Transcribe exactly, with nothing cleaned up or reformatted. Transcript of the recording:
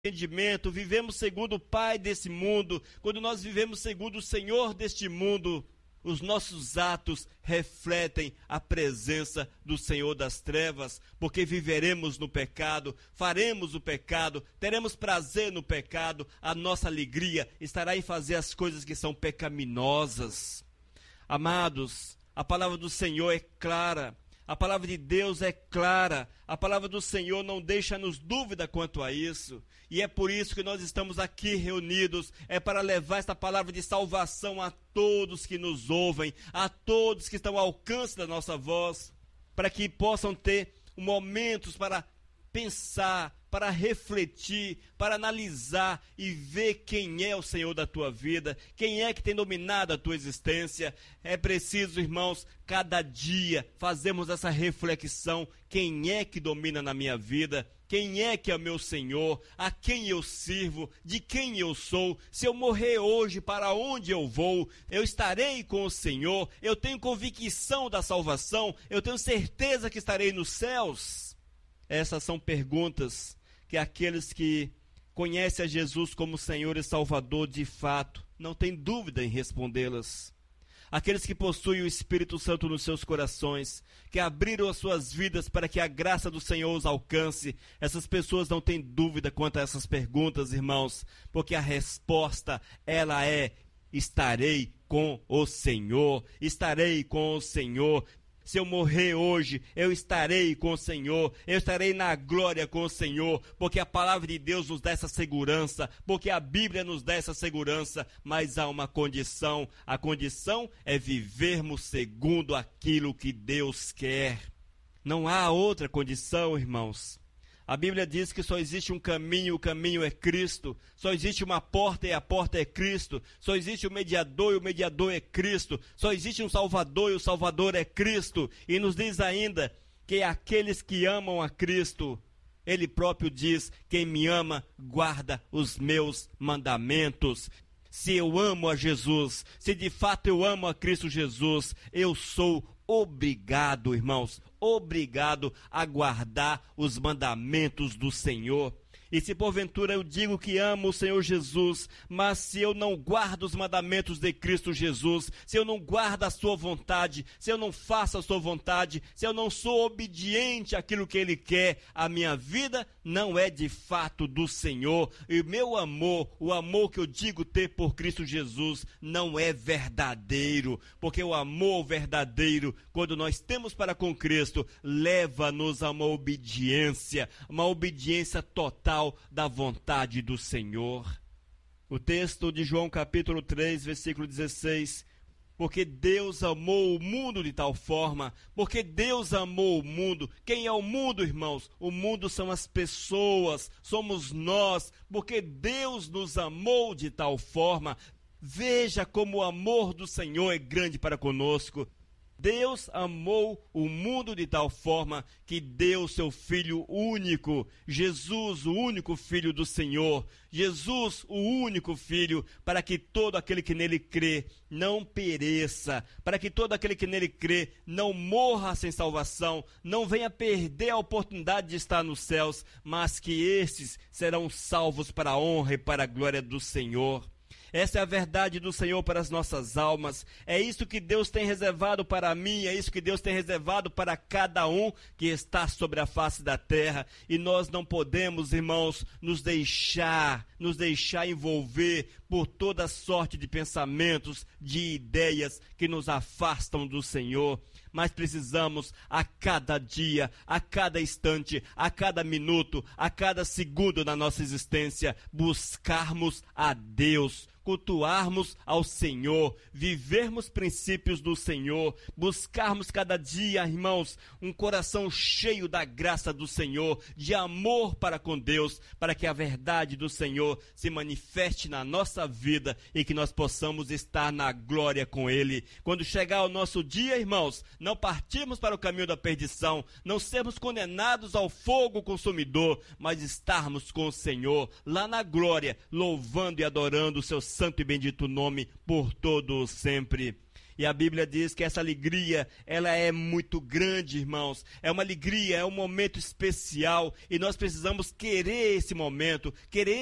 entendimento, vivemos segundo o Pai desse mundo, quando nós vivemos segundo o Senhor deste mundo, os nossos atos refletem a presença do Senhor das trevas, porque viveremos no pecado, faremos o pecado, teremos prazer no pecado, a nossa alegria estará em fazer as coisas que são pecaminosas. Amados, a palavra do Senhor é clara, a palavra de Deus é clara, a palavra do Senhor não deixa-nos dúvida quanto a isso, e é por isso que nós estamos aqui reunidos, é para levar esta palavra de salvação a todos que nos ouvem, a todos que estão ao alcance da nossa voz, para que possam ter momentos para pensar, para refletir, para analisar e ver quem é o Senhor da tua vida, quem é que tem dominado a tua existência. É preciso, irmãos, cada dia fazermos essa reflexão, quem é que domina na minha vida, quem é que é o meu Senhor, a quem eu sirvo, de quem eu sou. Se eu morrer hoje, para onde eu vou? Eu estarei com o Senhor, eu tenho convicção da salvação, eu tenho certeza que estarei nos céus. Essas são perguntas que aqueles que conhecem a Jesus como Senhor e Salvador de fato não têm dúvida em respondê-las. Aqueles que possuem o Espírito Santo nos seus corações, que abriram as suas vidas para que a graça do Senhor os alcance, essas pessoas não têm dúvida quanto a essas perguntas, irmãos, porque a resposta, ela é: estarei com o Senhor, estarei com o Senhor. Se eu morrer hoje, eu estarei com o Senhor, eu estarei na glória com o Senhor, porque a palavra de Deus nos dá essa segurança, porque a Bíblia nos dá essa segurança, mas há uma condição, a condição é vivermos segundo aquilo que Deus quer. Não há outra condição, irmãos. A Bíblia diz que só existe um caminho, o caminho é Cristo. Só existe uma porta e a porta é Cristo. Só existe um mediador e o mediador é Cristo. Só existe um Salvador e o Salvador é Cristo. E nos diz ainda que aqueles que amam a Cristo, Ele próprio diz: quem me ama guarda os meus mandamentos. Se eu amo a Jesus, se de fato eu amo a Cristo Jesus, eu sou obrigado, irmãos, obrigado a guardar os mandamentos do Senhor. E se porventura eu digo que amo o Senhor Jesus, mas se eu não guardo os mandamentos de Cristo Jesus, se eu não guardo a sua vontade, se eu não faço a sua vontade, se eu não sou obediente àquilo que Ele quer, a minha vida não é de fato do Senhor. E o meu amor, o amor que eu digo ter por Cristo Jesus, não é verdadeiro, porque o amor verdadeiro, quando nós temos para com Cristo, leva-nos a uma obediência, uma obediência total da vontade do Senhor. O texto de João capítulo três, versículo dezesseis: porque Deus amou o mundo de tal forma, porque Deus amou o mundo. Quem é o mundo, irmãos? O mundo são as pessoas, somos nós, porque Deus nos amou de tal forma. Veja como o amor do Senhor é grande para conosco. Deus amou o mundo de tal forma que deu seu Filho único, Jesus, o único Filho do Senhor, Jesus, o único Filho, para que todo aquele que nele crê não pereça, para que todo aquele que nele crê não morra sem salvação, não venha perder a oportunidade de estar nos céus, mas que estes serão salvos para a honra e para a glória do Senhor. Essa é a verdade do Senhor para as nossas almas. É isso que Deus tem reservado para mim, é isso que Deus tem reservado para cada um que está sobre a face da terra. E nós não podemos, irmãos, nos deixar, nos deixar envolver por toda sorte de pensamentos, de ideias que nos afastam do Senhor. Mas precisamos a cada dia, a cada instante, a cada minuto, a cada segundo da nossa existência, buscarmos a Deus, cultuarmos ao Senhor, vivermos princípios do Senhor, buscarmos cada dia, irmãos, um coração cheio da graça do Senhor, de amor para com Deus, para que a verdade do Senhor se manifeste na nossa vida e que nós possamos estar na glória com Ele. Quando chegar o nosso dia, irmãos, não partirmos para o caminho da perdição, não sermos condenados ao fogo consumidor, mas estarmos com o Senhor lá na glória, louvando e adorando o seu santo e bendito nome por todo o sempre. E a Bíblia diz que essa alegria, ela é muito grande, irmãos. É uma alegria, é um momento especial e nós precisamos querer esse momento, querer